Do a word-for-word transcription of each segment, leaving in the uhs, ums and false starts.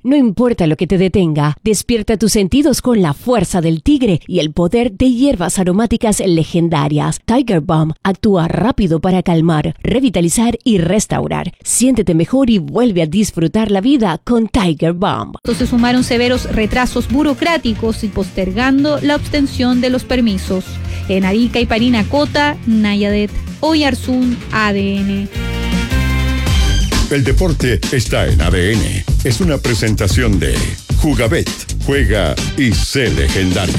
No importa lo que te detenga, despierta tus sentidos con la fuerza del tigre y el poder de hierbas aromáticas legendarias. Tiger Balm actúa rápido para calmar, revitalizar y restaurar. Siéntete mejor y vuelve a disfrutar la vida con Tiger Balm. Se sumaron severos retrasos burocráticos y postergando la obtención de los permisos. En Arica y Parinacota, Nayadet. Oyarzún, A D N. El deporte está en A D N. Es una presentación de Jugabet. Juega y sé legendario.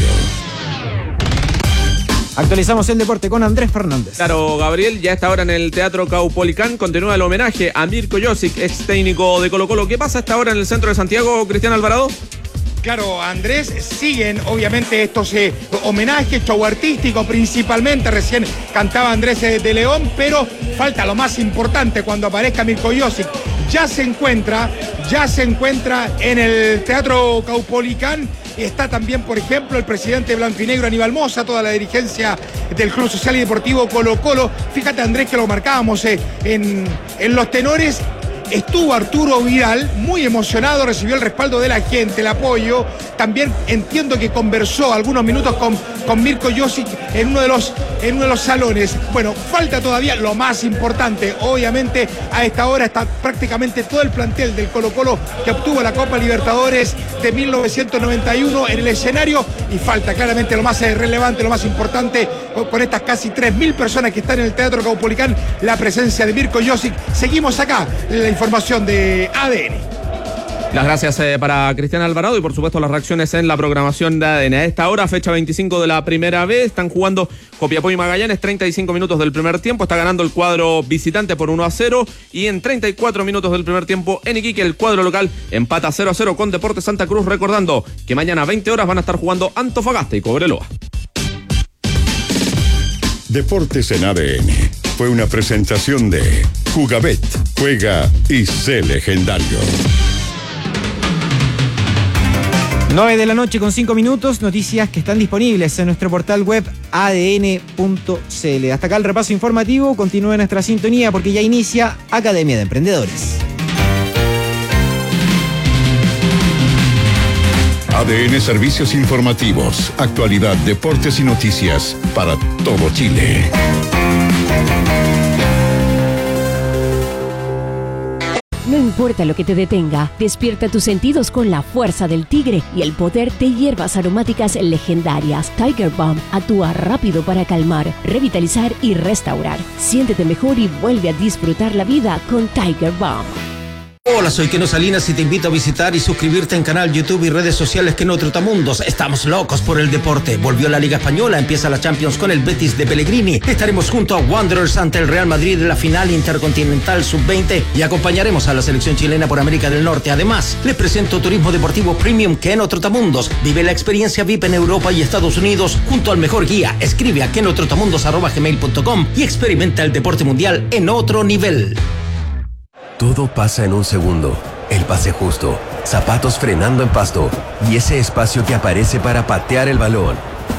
Actualizamos el deporte con Andrés Fernández. Claro, Gabriel, ya está ahora en el Teatro Caupolicán. Continúa el homenaje a Mirko Josic, ex técnico de Colo-Colo. ¿Qué pasa hasta ahora en el centro de Santiago, Cristian Alvarado? Claro, Andrés, siguen obviamente estos eh, homenajes, show artístico principalmente, recién cantaba Andrés eh, de León, pero falta lo más importante cuando aparezca Mirko Josic. Ya se encuentra, ya se encuentra en el Teatro Caupolicán. Está también, por ejemplo, el presidente blanquinegro Aníbal Mosa, toda la dirigencia del Club Social y Deportivo Colo-Colo. Fíjate, Andrés, que lo marcábamos eh, en, en los tenores. Estuvo Arturo Vidal muy emocionado, recibió el respaldo de la gente, el apoyo. También entiendo que conversó algunos minutos con, con Mirko Josic en uno, de los, en uno de los salones. Bueno, falta todavía lo más importante. Obviamente, a esta hora está prácticamente todo el plantel del Colo-Colo que obtuvo la Copa Libertadores de mil novecientos noventa y uno en el escenario. Y falta claramente lo más relevante, lo más importante, con estas casi tres mil personas que están en el Teatro Caupolicán, la presencia de Mirko Josic. Seguimos acá, la información de A D N. Las gracias eh, para Cristian Alvarado y por supuesto las reacciones en la programación de A D N. A esta hora, fecha veinticinco de la primera vez, están jugando Copiapó y Magallanes, treinta y cinco minutos del primer tiempo, está ganando el cuadro visitante por uno a cero y en treinta y cuatro minutos del primer tiempo en Iquique el cuadro local empata cero a cero con Deportes Santa Cruz, recordando que mañana a veinte horas van a estar jugando Antofagasta y Cobreloa. Deportes en A D N fue una presentación de Jugabet. Juega y sé legendario. nueve de la noche con cinco minutos, noticias que están disponibles en nuestro portal web a d n punto c l. Hasta acá el repaso informativo, continúe nuestra sintonía porque ya inicia Academia de Emprendedores. A D N Servicios Informativos, actualidad, deportes y noticias para todo Chile. No importa lo que te detenga, despierta tus sentidos con la fuerza del tigre y el poder de hierbas aromáticas legendarias. Tiger Balm actúa rápido para calmar, revitalizar y restaurar. Siéntete mejor y vuelve a disfrutar la vida con Tiger Balm. Hola, soy Keno Salinas y te invito a visitar y suscribirte en canal YouTube y redes sociales Keno Trotamundos. Estamos locos por el deporte. Volvió la Liga Española, empieza la Champions con el Betis de Pellegrini. Estaremos junto a Wanderers ante el Real Madrid en la final intercontinental sub veinte y acompañaremos a la selección chilena por América del Norte. Además, les presento Turismo Deportivo Premium Keno Trotamundos. Vive la experiencia V I P en Europa y Estados Unidos junto al mejor guía. Escribe a kenotrotamundos arroba gmail punto com y experimenta el deporte mundial en otro nivel. Todo pasa en un segundo. El pase justo, zapatos frenando en pasto y ese espacio que aparece para patear el balón.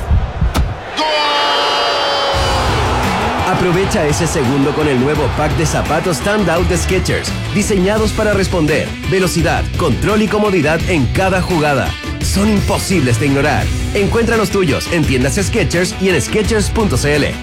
Aprovecha ese segundo con el nuevo pack de zapatos Standout de Skechers, diseñados para responder, velocidad, control y comodidad en cada jugada. Son imposibles de ignorar. Encuentra los tuyos en tiendas Skechers y en skechers punto c l.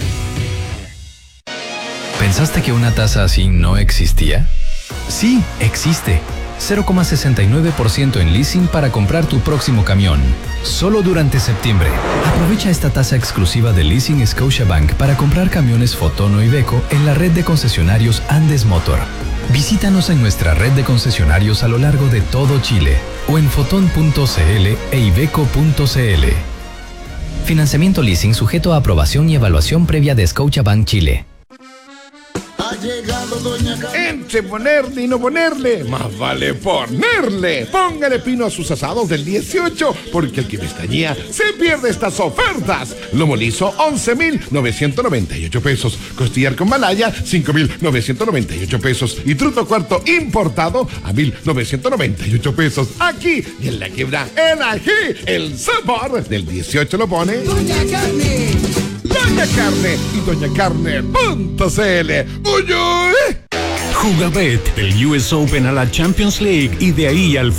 ¿Pensaste que una tasa así no existía? Sí, existe. cero coma sesenta y nueve por ciento en leasing para comprar tu próximo camión. Solo durante septiembre. Aprovecha esta tasa exclusiva de Leasing Scotiabank para comprar camiones Fotono y Iveco en la red de concesionarios Andes Motor. Visítanos en nuestra red de concesionarios a lo largo de todo Chile o en foton punto c l e iveco punto c l. Financiamiento leasing sujeto a aprobación y evaluación previa de Scotiabank Chile. Entre ponerle y no ponerle, más vale ponerle. Póngale pino a sus asados del dieciocho, porque el que pestañea se pierde estas ofertas. Lomo liso, once mil novecientos noventa y ocho pesos. Costillar con malaya, cinco mil novecientos noventa y ocho pesos. Y truto cuarto importado a mil novecientos noventa y ocho pesos. Aquí y en la quiebra, en ají, el sabor del dieciocho lo pone Doña Carne. Doña Carne y doña carne punto c l. ¡Uy, uy! Jugabet, del U S Open a la Champions League y de ahí al